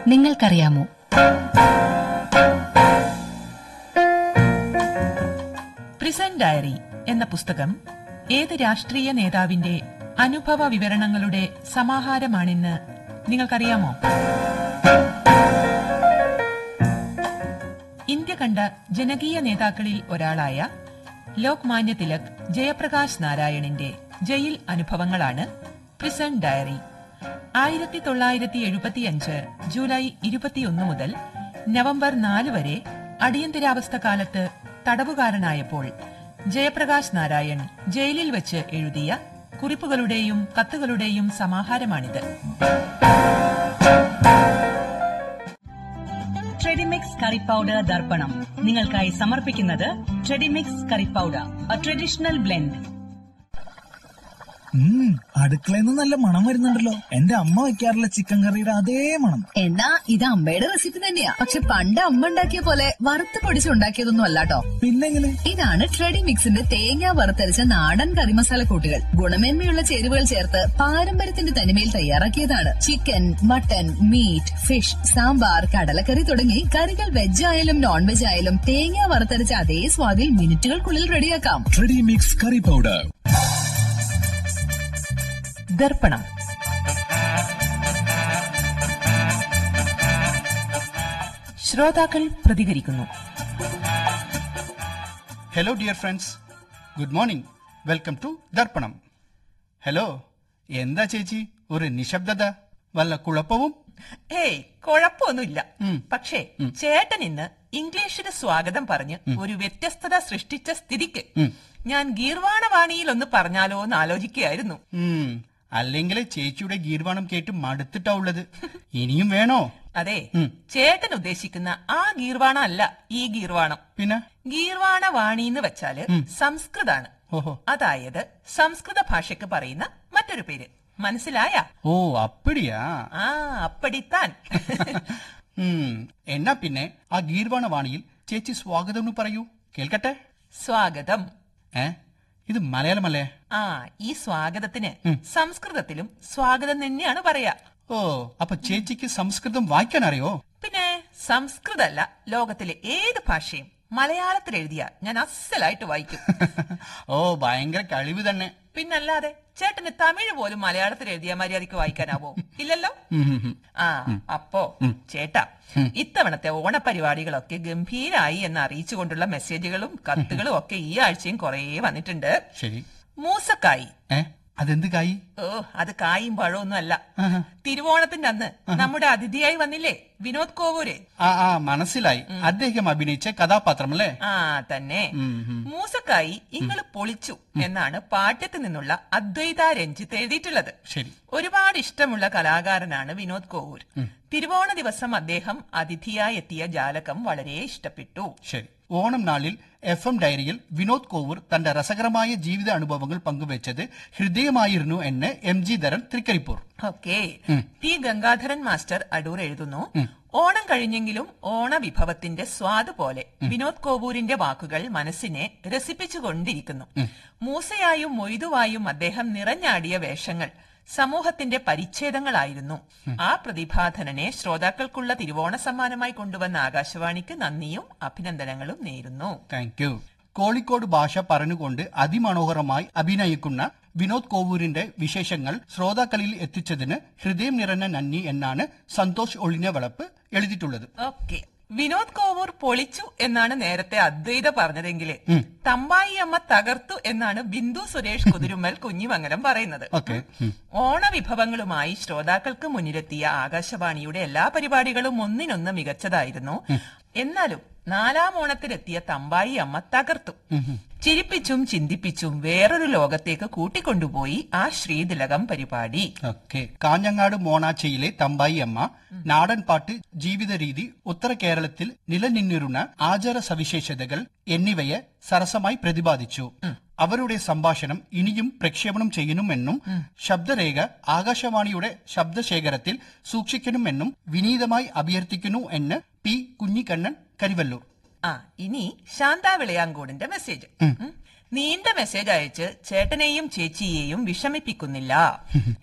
നിങ്ങൾക്കറിയാമോ? Prison diary എന്ന പുസ്തകം ഏത് രാഷ്ട്രീയ നേതാവിന്റെ അനുഭവ വിവരണങ്ങളുടെ സമാഹാരമാണെന്ന് നിങ്ങൾക്കറിയാമോ? ഇന്ത്യ കണ്ട ജനകീയ നേതാക്കളിൽ ഒരാളായ ലോക്മാന്യ തിലക് ജയപ്രകാശ് നാരായണിന്റെ ജയിൽ അനുഭവങ്ങളാണ് പ്രിസൺ ഡയറി. 1975 ജൂലൈ 21 മുതൽ നവംബർ 4 വരെ അടിയന്തരാവസ്ഥ കാലത്ത് തടവുകാരനായപ്പോൾ ജയപ്രകാശ് നാരായൺ ജയിലിൽ വെച്ച് എഴുതിയ കുറിപ്പുകളുടെയും കത്തുകളുടെയും സമാഹാരമാണിത്. ട്രെഡിമിക്സ് കറി പൗഡർ ദർപ്പണം നിങ്ങൾക്കായി സമർപ്പിക്കുന്നത് ട്രെഡിമിക്സ് curry powder, A traditional blend. അടുക്കളയിൽ നിന്ന് നല്ല മണം വരുന്നുണ്ടല്ലോ. എന്റെ അമ്മ വെക്കാറുള്ള ചിക്കൻ കറിയുടെ അതേ മണം. എന്നാ ഇത് അമ്മയുടെ റെസിപ്പി തന്നെയാ. പക്ഷെ പണ്ട് അമ്മ ഉണ്ടാക്കിയ പോലെ വറുത്ത് പൊടിച്ചുണ്ടാക്കിയതൊന്നും അല്ലാട്ടോ. പിന്നെങ്ങനെ? ഇതാണ് ട്രെഡിമിക്സിന്റെ തേങ്ങ വറുത്തരച്ച നാടൻ കറി മസാല കൂട്ടുകൾ. ഗുണമേന്മയുള്ള ചേരുവകൾ ചേർത്ത് പാരമ്പര്യത്തിന്റെ തനിമയിൽ തയ്യാറാക്കിയതാണ്. Chicken, mutton, meet, fish, sambar, കടലക്കറി തുടങ്ങി കറികൾ വെജ് ആയാലും നോൺ വെജ് ആയാലും തേങ്ങ വറുത്തരച്ച അതേ സ്വാദിൽ മിനിറ്റുകൾക്കുള്ളിൽ റെഡിയാക്കാം. ട്രെഡിമിക്സ് കറി പൗഡർ. ദർപ്പണം. ശ്രോതാക്കൾ പ്രതികരിക്കുന്നു. Hello dear friends, good morning. Welcome to ദർപ്പണം. Hello, എന്താ ചേച്ചി ഒരു നിശബ്ദത? വല്ല കുഴപ്പവും? ഏയ്, കുഴപ്പമൊന്നുമില്ല. പക്ഷേ ചേട്ടൻ ഇന്ന് ഇംഗ്ലീഷിന് സ്വാഗതം പറഞ്ഞ് ഒരു വ്യത്യസ്തത സൃഷ്ടിച്ച സ്ഥിതിക്ക് ഞാൻ ഗീർവാണവാണിയിൽ ഒന്ന് പറഞ്ഞാലോ എന്ന് ആലോചിക്കുകയായിരുന്നു. അല്ലെങ്കിൽ ചേച്ചിയുടെ ഗീർവാണം കേട്ട് മടുത്തിട്ടാ ഉള്ളത്. ഇനിയും വേണോ? അതെ, ചേട്ടൻ ഉദ്ദേശിക്കുന്ന ആ ഗീർവാണം അല്ല ഈ ഗീർവാണം. പിന്നെ ഗീർവാണവാണി എന്ന് വെച്ചാല് സംസ്കൃതാണ്. അതായത് സംസ്കൃത ഭാഷയ്ക്ക് പറയുന്ന മറ്റൊരു പേര്. മനസ്സിലായ? ഓ, അപ്പടിയാ. ആ, അപ്പടിത്താൻ. എന്നാ പിന്നെ ആ ഗീർവാണവാണിയിൽ ചേച്ചി സ്വാഗതം എന്ന് പറയൂ, കേൾക്കട്ടെ. സ്വാഗതം. ഇത് മലയാളമല്ലേ? ആ, ഈ സ്വാഗതത്തിന് സംസ്കൃതത്തിലും സ്വാഗതം തന്നെയാണ് പറയാ. ഓ, അപ്പൊ ചേച്ചിക്ക് സംസ്കൃതം വായിക്കാൻ അറിയോ? പിന്നെ സംസ്കൃതല്ല, ലോകത്തിലെ ഏത് ഭാഷയും മലയാളത്തിൽ എഴുതിയാ ഞാൻ അസലായിട്ട് വായിക്കും. ഓ, ഭയങ്കര കഴിവ് തന്നെ. പിന്നല്ലാതെ ചേട്ടന് തമിഴ് പോലും മലയാളത്തിൽ എഴുതിയ മര്യാദയ്ക്ക് വായിക്കാനാവോ? ഇല്ലല്ലോ. ആ, അപ്പോ ചേട്ടാ, ഇത്തവണത്തെ ഓണപരിപാടികളൊക്കെ ഗംഭീരായി എന്ന് അറിയിച്ചുകൊണ്ടുള്ള മെസ്സേജുകളും കത്തുകളും ഒക്കെ ഈ ആഴ്ചയും കുറേ വന്നിട്ടുണ്ട്. ശരി. മൂസക്കായി. അതെന്ത് കായി? ഓ, അത് കായും പഴമൊന്നും അല്ല. തിരുവോണത്തിന്റെ അന്ന് നമ്മുടെ അതിഥിയായി വന്നില്ലേ വിനോദ് കോവൂര്? ആ, മനസ്സിലായി. അദ്ദേഹം അഭിനയിച്ച കഥാപാത്രമല്ലേ? ആ, തന്നെ. മൂസക്കായി ഇങ്ങള് പൊളിച്ചു എന്നാണ് പാഠ്യത്തിൽ നിന്നുള്ള അദ്വൈത രഞ്ജിത്ത് എഴുതിയിട്ടുള്ളത്. ശരി. ഒരുപാട് ഇഷ്ടമുള്ള കലാകാരനാണ് വിനോദ് കോവൂർ. തിരുവോണ ദിവസം അദ്ദേഹം അതിഥിയായി എത്തിയ ജാലകം വളരെ ഇഷ്ടപ്പെട്ടു. ശരി. ഓണം നാളിൽ FM ഡയറിയിൽ വിനോദ് കോവൂർ തന്റെ രസകരമായ ജീവിത അനുഭവങ്ങൾ പങ്കുവച്ചത് ഹൃദയമായിരുന്നു എന്ന് MG Dharan Trikaripur. Okay. T Gangadharan master Adoor എഴുതുന്നു, ഓണം കഴിഞ്ഞെങ്കിലും ഓണവിഭവത്തിന്റെ സ്വാദ് പോലെ വിനോദ് കോവൂരിന്റെ വാക്കുകൾ മനസ്സിനെ രസിപ്പിച്ചുകൊണ്ടിരിക്കുന്നു. മൂസയായും മൊയ്തുവായും അദ്ദേഹം നിറഞ്ഞാടിയ വേഷങ്ങൾ സമൂഹത്തിന്റെ പരിച്ഛേദങ്ങളായിരുന്നു. ആ പ്രതിഭാധനനെ ശ്രോതാക്കൾക്കുള്ള തിരുവോണ സമ്മാനമായി കൊണ്ടുവന്ന ആകാശവാണിക്ക് നന്ദിയും അഭിനന്ദനങ്ങളും നേരുന്നു. Thank you. കോഴിക്കോട് ഭാഷ പറഞ്ഞുകൊണ്ട് അതിമനോഹരമായി അഭിനയിക്കുന്ന വിനോദ് കോവൂരിന്റെ വിശേഷങ്ങൾ ശ്രോതാക്കളിൽ എത്തിച്ചതിന് ഹൃദയം നിറഞ്ഞ നന്ദി എന്നാണ് സന്തോഷ് ഒളിഞ്ഞ വിളപ്പ് എഴുതിയിട്ടുള്ളത്. ഓക്കെ. വിനോദ് കോവൂർ പൊളിച്ചു എന്നാണ് നേരത്തെ അദ്വൈത പറഞ്ഞതെങ്കില് തമ്പായി അമ്മ തകർത്തു എന്നാണ് ബിന്ദു സുരേഷ് കുതിരുമ്മൽ കുഞ്ഞിമംഗലം പറയുന്നത്. ഓണവിഭവങ്ങളുമായി ശ്രോതാക്കൾക്ക് മുന്നിലെത്തിയ ആകാശവാണിയുടെ എല്ലാ പരിപാടികളും ഒന്നിനൊന്ന് മികച്ചതായിരുന്നു. എന്നാലും 4ാം ഓണത്തിലെത്തിയ തമ്പായി അമ്മ തകർത്തു. ചിരിപ്പിച്ചും ചിന്തിപ്പിച്ചും വേറൊരു ലോകത്തേക്ക് കൂട്ടിക്കൊണ്ടുപോയി ആ ശ്രീതിലകം പരിപാടി. കാഞ്ഞങ്ങാട് മോണാച്ചയിലെ തമ്പായി അമ്മ നാടൻ പാട്ട്, ജീവിത രീതി, ഉത്തര കേരളത്തിൽ നിലനിന്നിരുന്ന ആചാര സവിശേഷതകൾ എന്നിവയെ സരസമായി പ്രതിപാദിച്ചു. അവരുടെ സംഭാഷണം ഇനിയും പ്രക്ഷേപണം ചെയ്യണമെന്നും ശബ്ദരേഖ ആകാശവാണിയുടെ ശബ്ദശേഖരത്തിൽ സൂക്ഷിക്കണമെന്നും വിനീതമായി അഭ്യർത്ഥിക്കുന്നു എന്ന് പി. കുഞ്ഞിക്കണ്ണൻ, കരിവല്ലൂർ. ഇനി ശാന്ത വിളയാങ്കോടിന്റെ മെസ്സേജ്. നീണ്ട മെസ്സേജ് അയച്ച് ചേട്ടനെയും ചേച്ചിയെയും വിഷമിപ്പിക്കുന്നില്ല.